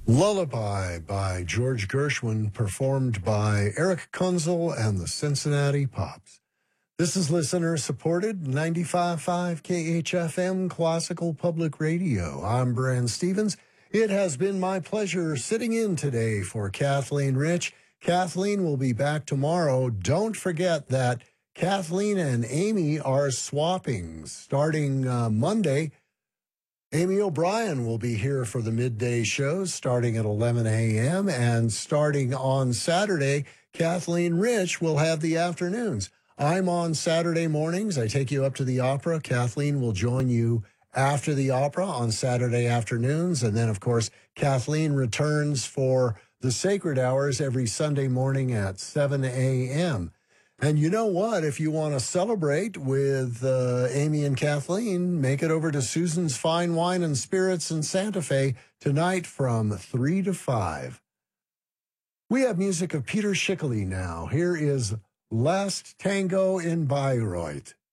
Lullaby by George Gershwin, performed by Eric Kunzel and the Cincinnati Pops. This is listener-supported 95.5 KHFM Classical Public Radio. I'm Brand Stevens. It has been my pleasure sitting in today for Kathleen Rich. Kathleen will be back tomorrow. Don't forget that Kathleen and Amy are swapping starting Monday. Amy O'Brien will be here for the midday shows starting at 11 a.m. and starting on Saturday, Kathleen Rich will have the afternoons. I'm on Saturday mornings. I take you up to the opera. Kathleen will join you after the opera on Saturday afternoons. And then, of course, Kathleen returns for the sacred hours every Sunday morning at 7 a.m. And you know what? If you want to celebrate with Amy and Kathleen, make it over to Susan's Fine Wine and Spirits in Santa Fe tonight from 3 to 5. We have music of Peter Schickele now. Here is Last Tango in Bayreuth.